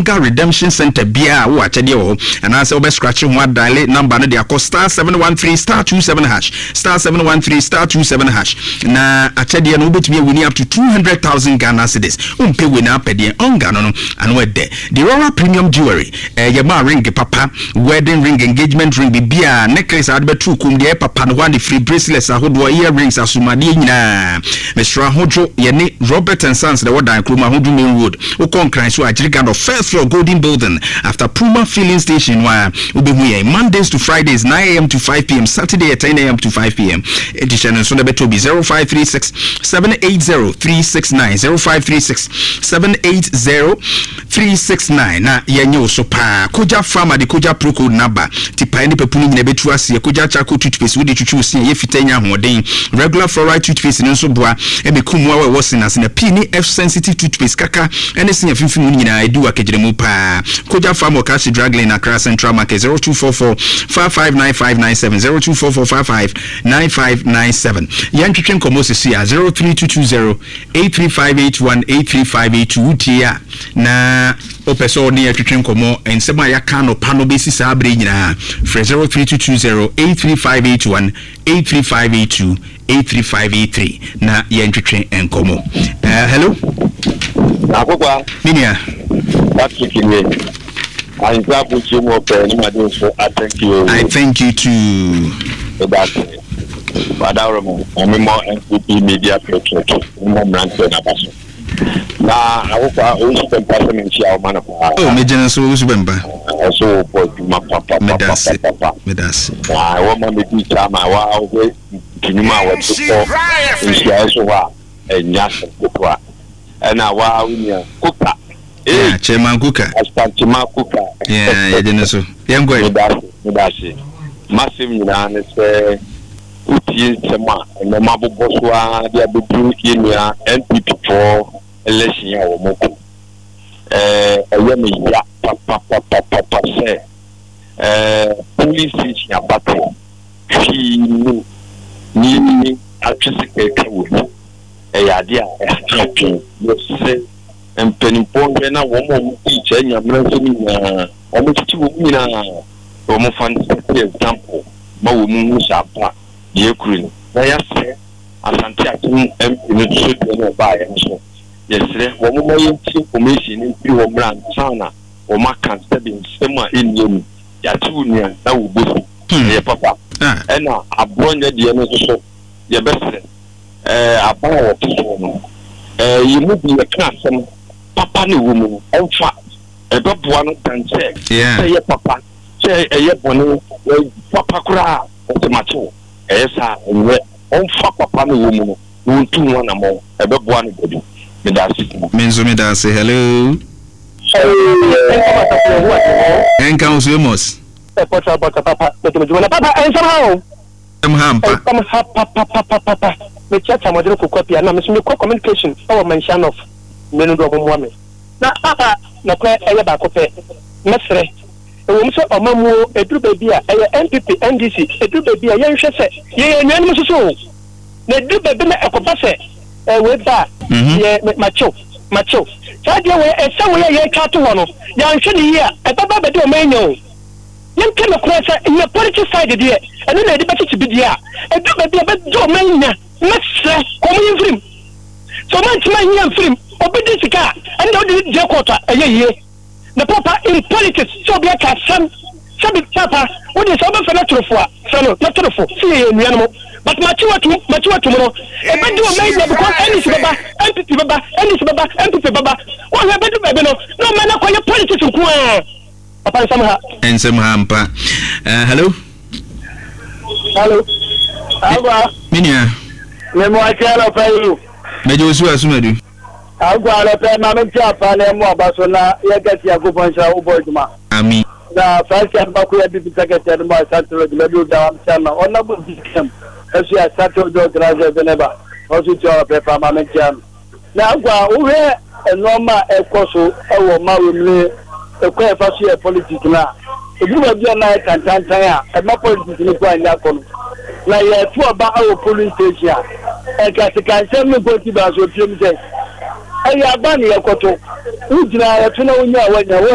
Apga Redemption Center bia wo achede wo and answer obe scratch one dial number no dey cost *713 *27 hash *713 *27 hash na achede no obetumi win up to 200,000 Ghana cedis umpe win up de onga no and we there the Royal Premium Jewelry yema ring papa wedding ring engagement ring bia necklace adbe tu kum de papa no one free bracelets ahodo earrings asumade nyina Mr. Hojo yene Robert and Sons the word Nkrumah Hojo Main Road ukonkran so ajirika no first floor Golden Building after Puma filling station where ubehuye Mondays to Fridays 9 a.m. to 5 p.m. Saturday at 10 a.m. to 5 p.m. Edition and so beto be 0536 780 369 0536 780 369 na yenyo so pa koja farmer de koja pro code number tipa ni pepuni nyina betu ase koja charcoal toothpaste we de twitwu se ye fitanya hoden regular fluoride toothpaste no so boa e be kumwa we wosina se na pini F sensitive toothpaste kaka ene se afimfinu nyina edu akegere mu pa koja farmer cash drug lane Accra Central Market 0244 559597 0244 559597 yantwetwe nkomo sisi ya 03220 83581 83582 tia na opeso ni yatwetwe nkomo ensema ya kano pano besi sabre nyina 03220 83581 83582 83583 na yantwetwe nkomo hello akokwa minia bakikile I thank you. I thank you too. That's it. But I'm more NPP media project. Now, I hope I also can pass them in Chia Man. Oh, Major, so remember. So, my papa. Medas. I want to be time. I want to know what and yes, and I want to yeah, Chairman Cooker. Chairman Cooker. Yeah, I didn't so. Young boy. Massive Milan is Uti Chema and the Mabu Boswa, they are doing NPP for election or Moko. Papa say, police is your battle. She need electricity. A idea, a say. And Penipon na woman teach and your brother almost 2 million woman example. Mawu Shapa, Ukraine. I say, as Antiatum and should buy and so. Yes, woman information in pure brand Sana or Macan stepping summer in Yum, Yatunia, that will be papa. And now I brought the end so your best friend. A power of this woman. You move in the class and Papa ni woman, in fact, a dog one can say, yeah, Papa, say a yepon, Papa cry, the macho, Esa, and on Papa ni woman, who 2 1 more, a dog one body. Menzo say hello. And comes Lumos. Papa, and somehow. Papa, the chat I'm going to copy and I'm missing communication or mention of Menudo woman. Now, Papa, no clear a bacope. Mestre, a woman or Mamu, a true baby, a NPP, NDC, a true baby, a young chef, yea, and young soul. They do baby a compasset, with that, macho. Tell you where somewhere you can't do one. Young Shady here, a Papa do manual. You came across in your political side here, and then I debated to be there. A do baby a bit domain, Mestre, coming from. So much money and film, obedience car, and no the quarter a year. The Papa in politics, so be a cat, some Papa, what is over for natural for, fellow, natural for, see in animal, but mature tomorrow. A bed do a major because any Baba, empty Baba, what happened to Babino? No man for your politics to go. Papa somehow. And somehow, hello? Hello? Minia. Nemo I tell you. Major Suasumadu. I'll go out of my Japan and more Basona, you get your good ones out of Boydma. I mean, the first time Baku be secretary by Saturday, the down Channel, or number of them, as you are Saturday, rather than ever. Also, to our paper, Mamma Jam. Now, who here a normal Ecoso, or Maru, a queer fashion politics now. If you have your night and Tantaya, and my politics in the Grand Yakon. Like a 2 about our police station. And I can send me go to the Jim says, I have done your cotton. Who's now a 2 when you are